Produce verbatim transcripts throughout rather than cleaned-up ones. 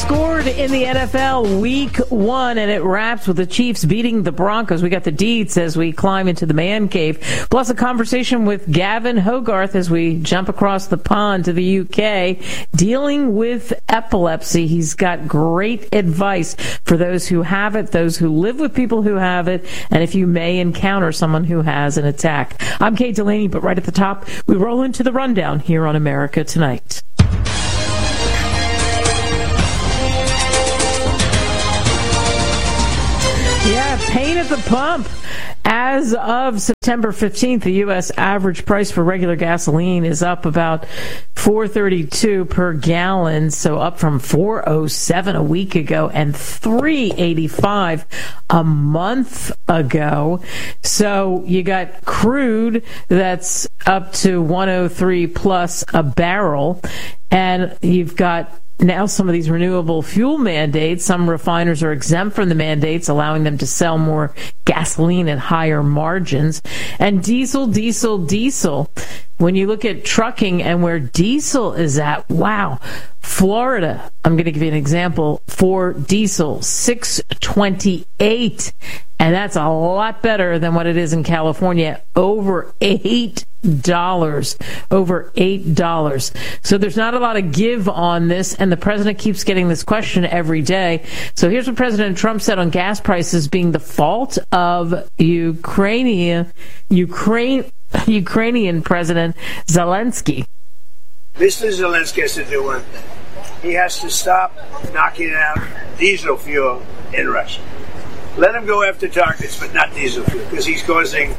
scored in the N F L week one, and it wraps with the Chiefs beating the Broncos. We got the deets as we climb into the man cave, plus a conversation with Gavin Hogarth as we jump across the pond to the U K, dealing with epilepsy. He's got great advice for those who have it, those who live with people who have it, and if you may encounter someone who has an attack. I'm Kate Delaney, but right at the top, we roll into the rundown here on America Tonight. Yeah, pain at the pump. As of September fifteenth, the U S average price for regular gasoline is up about four thirty-two per gallon, so up from four oh seven a week ago and three eighty-five a month ago. So you got crude that's up to one oh three plus a barrel, and you've got now some of these renewable fuel mandates. Some refiners are exempt from the mandates, allowing them to sell more gasoline at higher margins. And diesel, diesel, diesel. When you look at trucking and where diesel is at, wow. Florida, I'm going to give you an example, for diesel, six twenty-eight. And that's a lot better than what it is in California, over eight dollars. Over eight dollars. So there's not a lot of give on this, and the president keeps getting this question every day. So here's what President Trump said on gas prices being the fault of Ukraine, Ukraine, Ukrainian President Zelensky. Mister Zelensky has to do one thing. He has to stop knocking out diesel fuel in Russia. Let him go after targets, but not diesel fuel, because he's causing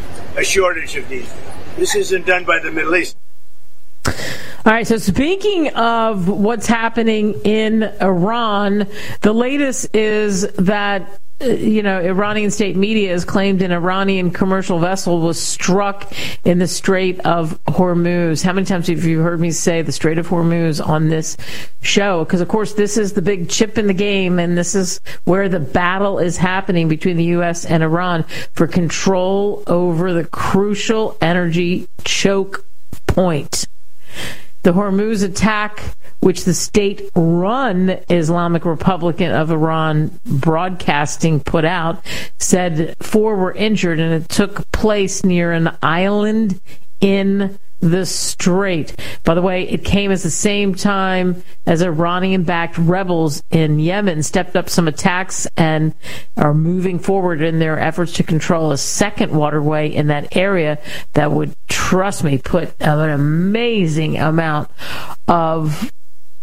a shortage of diesel. This isn't done by the Middle East. All right, so speaking of what's happening in Iran, the latest is that you know, Iranian state media has claimed an Iranian commercial vessel was struck in the Strait of Hormuz. How many times have you heard me say the Strait of Hormuz on this show? Because, of course, this is the big chip in the game, and this is where the battle is happening between the U S and Iran for control over the crucial energy choke point. The Hormuz attack, which the state-run Islamic Republic of Iran broadcasting put out, said four were injured, and it took place near an island in the strait. By the way, it came at the same time as Iranian-backed rebels in Yemen stepped up some attacks and are moving forward in their efforts to control a second waterway in that area that would, trust me, put an amazing amount of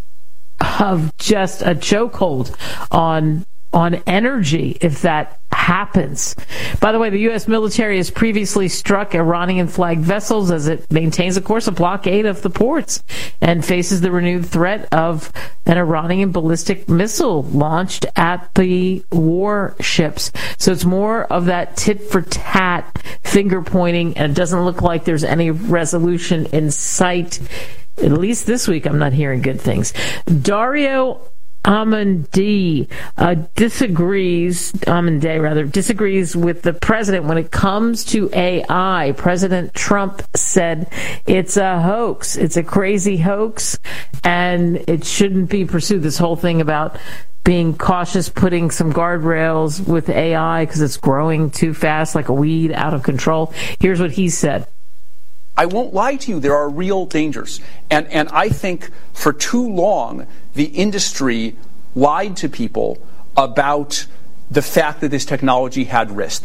of just a chokehold on on energy if that happens. By the way, the U S military has previously struck Iranian-flagged vessels as it maintains, of course, a blockade of the ports and faces the renewed threat of an Iranian ballistic missile launched at the warships. So it's more of that tit-for-tat finger-pointing, and it doesn't look like there's any resolution in sight. At least this week, I'm not hearing good things. Dario Amandi uh, disagrees, Amandi rather, disagrees with the president when it comes to A I. President Trump said it's a hoax. It's a crazy hoax, and it shouldn't be pursued. This whole thing about being cautious, putting some guardrails with A I because it's growing too fast like a weed, out of control. Here's what he said. I won't lie to you, there are real dangers. And and I think for too long, the industry lied to people about the fact that this technology had risk.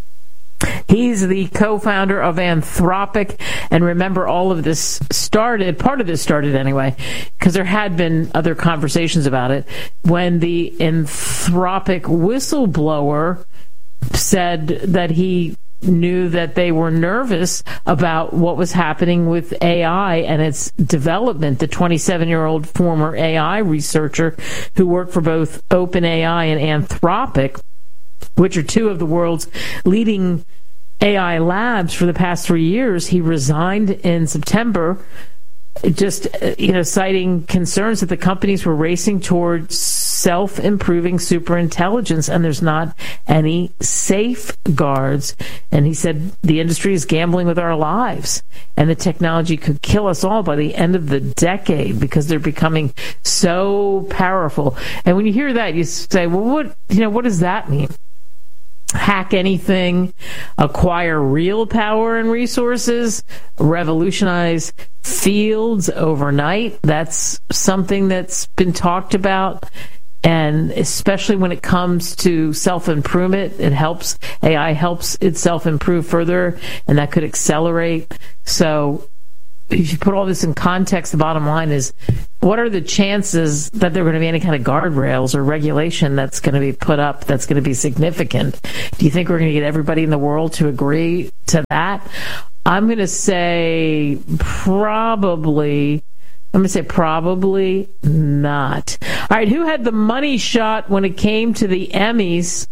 He's the co-founder of Anthropic. And remember, all of this started, part of this started anyway, because there had been other conversations about it, when the Anthropic whistleblower said that he knew that they were nervous about what was happening with A I and its development. The twenty-seven-year-old former A I researcher who worked for both OpenAI and Anthropic, which are two of the world's leading A I labs for the past three years, he resigned in September, just, you know, citing concerns that the companies were racing towards self-improving superintelligence, and there's not any safeguards. And he said the industry is gambling with our lives, and the technology could kill us all by the end of the decade because they're becoming so powerful. And when you hear that, you say, well, what, you know, what does that mean? Hack anything, acquire real power and resources, revolutionize fields overnight. That's something that's been talked about. And especially when it comes to self-improvement, it helps, A I helps itself improve further, and that could accelerate. So if you put all this in context, the bottom line is, what are the chances that there are going to be any kind of guardrails or regulation that's going to be put up that's going to be significant? Do you think we're going to get everybody in the world to agree to that? I'm going to say probably, I'm going to say probably not. All right, who had the money shot when it came to the Emmys?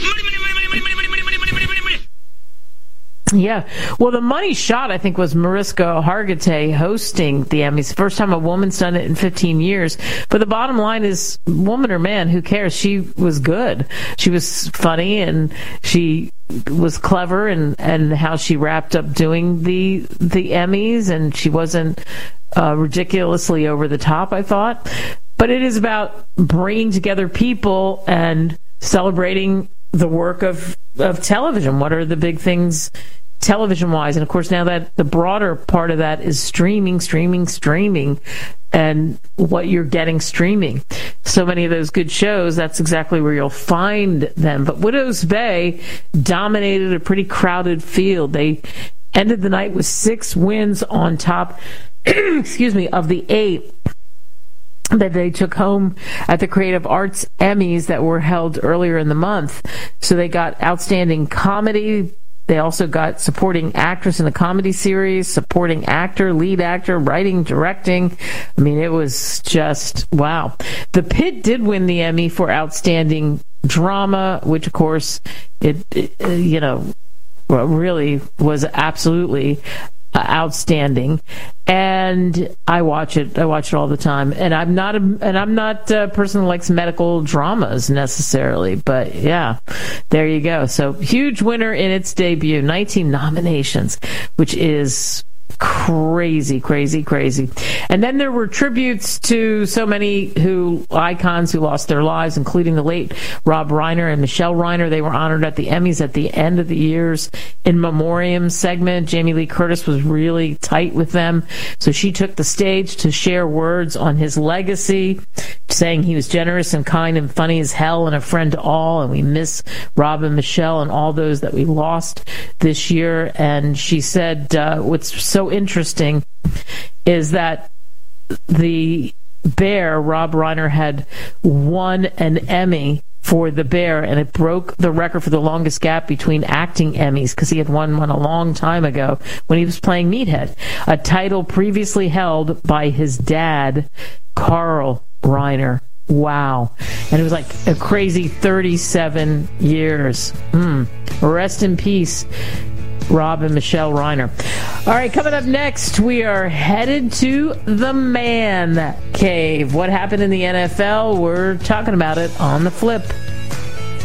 Yeah. Well, the money shot, I think, was Mariska Hargitay hosting the Emmys. First time a woman's done it in fifteen years. But the bottom line is, woman or man, who cares? She was good. She was funny, and she was clever, and, and how she wrapped up doing the the Emmys, and she wasn't uh, ridiculously over the top, I thought. But it is about bringing together people and celebrating the work of, of television. What are the big things television-wise? And, of course, now that the broader part of that is streaming, streaming, streaming, and what you're getting streaming. So many of those good shows, that's exactly where you'll find them. But Widows Bay dominated a pretty crowded field. They ended the night with six wins on top, excuse me, of the eight that they took home at the Creative Arts Emmys that were held earlier in the month. So they got Outstanding Comedy. They also got Supporting Actress in a Comedy Series, Supporting Actor, Lead Actor, Writing, Directing. I mean, it was just, wow. The Pit did win the Emmy for Outstanding Drama, which, of course, it, it you know, really was absolutely Uh, outstanding. And I watch it. I watch it all the time. And I'm not a, and I'm not a person who likes medical dramas necessarily, but yeah, there you go. So huge winner in its debut, nineteen nominations, which is crazy, crazy, crazy. And then there were tributes to so many who icons who lost their lives, including the late Rob Reiner and Michelle Reiner. They were honored at the Emmys at the end of the year's in memoriam segment. Jamie Lee Curtis was really tight with them, so she took the stage to share words on his legacy, saying he was generous and kind and funny as hell and a friend to all, and we miss Rob and Michelle and all those that we lost this year. And she said, uh, what's so interesting is that the Bear, Rob Reiner, had won an Emmy for The Bear, and it broke the record for the longest gap between acting Emmys, because he had won one a long time ago when he was playing Meathead, a title previously held by his dad, Carl Reiner. Wow. And it was like a crazy thirty-seven years. Mm. Rest in peace, Rob and Michelle Reiner. All right, coming up next, we are headed to the Man Cave. What happened in the N F L? We're talking about it on The Flip.